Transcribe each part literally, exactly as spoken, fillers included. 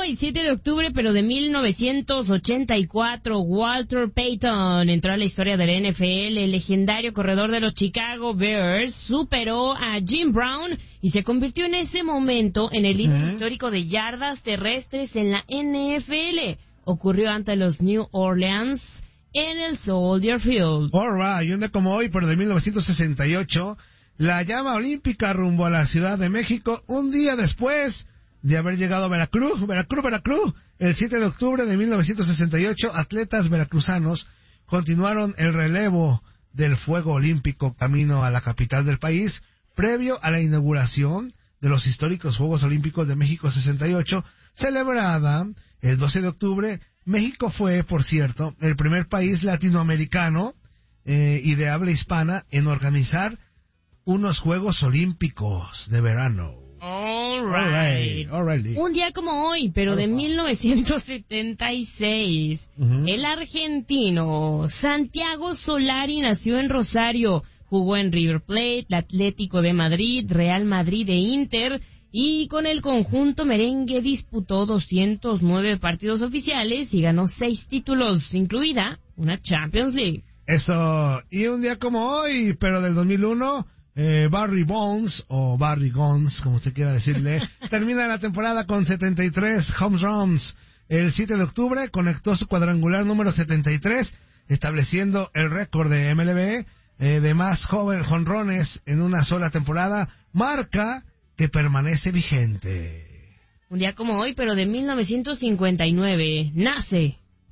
hoy, siete de octubre, pero de mil novecientos ochenta y cuatro, Walter Payton entró a la historia de la N F L. El legendario corredor de los Chicago Bears superó a Jim Brown y se convirtió en ese momento en el líder uh-huh. histórico de yardas terrestres en la N F L. Ocurrió ante los New Orleans en el Soldier Field. All right, y un día como hoy, pero de mil novecientos sesenta y ocho, la llama olímpica rumbo a la Ciudad de México, un día después de haber llegado a Veracruz, Veracruz, Veracruz. El siete de octubre de mil novecientos sesenta y ocho, atletas veracruzanos continuaron el relevo del fuego olímpico camino a la capital del país, previo a la inauguración de los históricos Juegos Olímpicos de México sesenta y ocho, celebrada el doce de octubre. México fue, por cierto, el primer país latinoamericano eh, y de habla hispana en organizar unos Juegos Olímpicos de verano. All right. All right, all right. Un día como hoy, pero de mil novecientos setenta y seis, uh-huh. el argentino Santiago Solari nació en Rosario, jugó en River Plate, Atlético de Madrid, Real Madrid e Inter, y con el conjunto merengue disputó doscientos nueve partidos oficiales y ganó seis títulos, incluida una Champions League. Eso, y un día como hoy, pero del dos mil uno, eh, Barry Bonds, o Barry Bonds, como usted quiera decirle, termina la temporada con setenta y tres home runs. El siete de octubre conectó su cuadrangular número setenta y tres, estableciendo el récord de M L B eh, de más joven jonrones en una sola temporada, marca que permanece vigente. Un día como hoy, pero de mil novecientos cincuenta y nueve, nace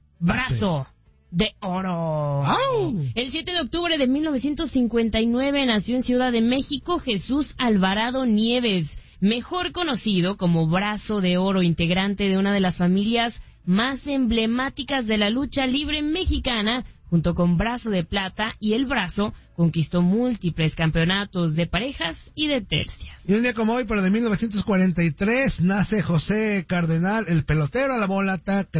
Brazo de Oro. ¡Au! El siete de octubre de mil novecientos cincuenta y nueve nació en Ciudad de México Jesús Alvarado Nieves, mejor conocido como Brazo de Oro, integrante de una de las familias más emblemáticas de la lucha libre mexicana. Junto con Brazo de Plata y El Brazo, conquistó múltiples campeonatos de parejas y de tercias. Y un día como hoy, pero de mil novecientos cuarenta y tres, nace José Cardenal, el pelotero a la bola,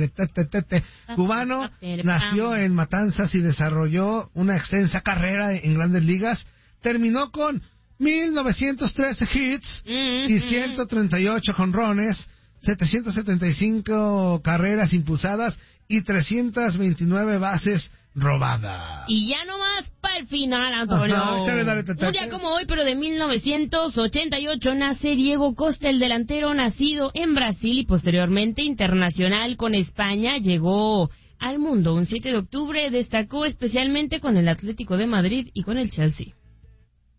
cubano. Nació en Matanzas y desarrolló una extensa carrera en Grandes Ligas. Terminó con mil novecientos trece hits mm-hmm. y ciento treinta y ocho jonrones, setecientas setenta y cinco carreras impulsadas y trescientas veintinueve bases robadas. Y ya nomás para el final, Antonio. Ajá, chale, dale, un día como hoy, pero de mil novecientos ochenta y ocho, nace Diego Costa, el delantero nacido en Brasil y posteriormente internacional con España. Llegó al mundo un siete de octubre, destacó especialmente con el Atlético de Madrid y con el Chelsea.